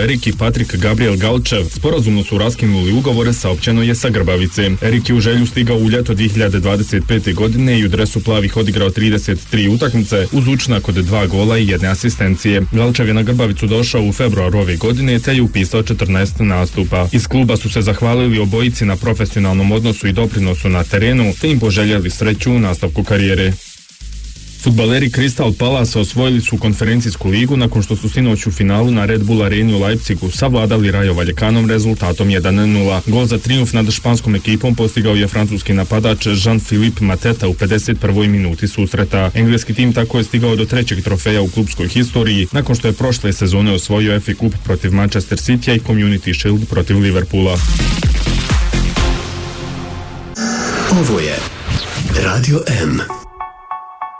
Erik i Patrik Gabriel Galčev sporazumno su raskinuli ugovore, saopćeno je sa Grbavice. Erik je u Želju stigao u ljeto 2025. godine i u dresu plavih odigrao 33 utakmice uz učinak od 2 gola i 1 asistencije. Galčev je na Grbavicu došao u februaru ove godine te je upisao 14 nastupa. Iz kluba su se zahvalili obojici na profesionalnom odnosu i doprinosu na terenu te im poželjeli sreću u nastavku karijere. Fudbaleri Crystal Palace osvojili su konferencijsku ligu nakon što su sinoć u finalu na Red Bull areni u Leipzigu savladali Rayo Vallecanoom rezultatom 1:0. Gol za trijumf nad španskom ekipom postigao je francuski napadač Jean-Philippe Mateta u 51. minuti susreta. Engleski tim tako je stigao do 3. trofeja u klubskoj historiji nakon što je prošle sezone osvojio FA Cup protiv Manchester Citya i Community Shield protiv Liverpoola. Ovo je Radio M.